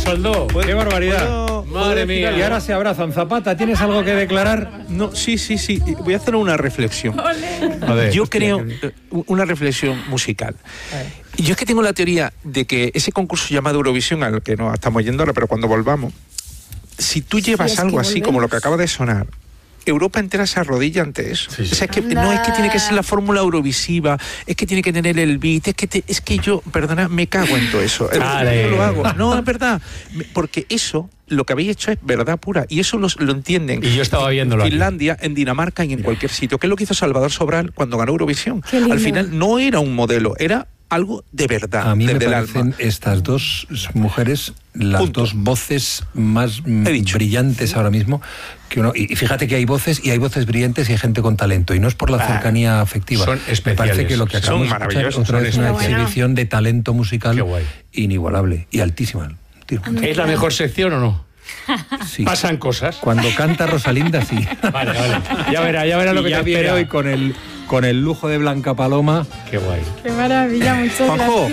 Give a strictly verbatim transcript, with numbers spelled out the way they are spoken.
Soldó. ¡Qué barbaridad! ¿Puedo, Madre mía. Y ahora se abrazan. Zapata, ¿tienes algo que declarar? No, sí, sí, sí. Voy a hacer una reflexión. A ver, Yo hostia, creo, que- eh, una reflexión musical. Yo es que tengo la teoría de que ese concurso llamado Eurovisión, al que nos estamos yendo ahora, pero cuando volvamos, si tú llevas es que algo así como lo que volvemos. acaba de sonar, Europa entera se arrodilla ante eso. Sí, sí. O sea, es que Anda. no es que tiene que ser la fórmula eurovisiva, es que tiene que tener el beat, es que te- es que yo, perdona, me cago en todo eso. Es decir, Vale. yo lo hago. No, es verdad. Me- Porque eso, lo que habéis hecho es verdad pura. Y eso los- lo entienden. Y yo estaba viéndolo En aquí. Finlandia, en Dinamarca y en cualquier sitio. ¿Qué es lo que hizo Salvador Sobral cuando ganó Eurovisión? Qué lindo. Al final no era un modelo, era algo de verdad, A mí me desde el parecen alma. estas dos mujeres las Punto. dos voces más mm, He dicho. brillantes ahora mismo que uno. Y y fíjate que hay voces y hay voces brillantes y hay gente con talento y no es por la Ah, cercanía afectiva. son Me especiales. parece que lo que Son acabamos de escuchar maravillosos, otra son vez es una especiales. exhibición de talento musical Qué guay. inigualable y altísima. Tiro. ¿Es la mejor sección o no? Sí. Pasan cosas. Cuando canta Rosalinda, sí. Vale, vale. Ya verá, ya verá lo Y que ya te viene espera. hoy con el con el lujo de Blanca Paloma. Qué guay. Qué maravilla, muchas Juanjo, gracias.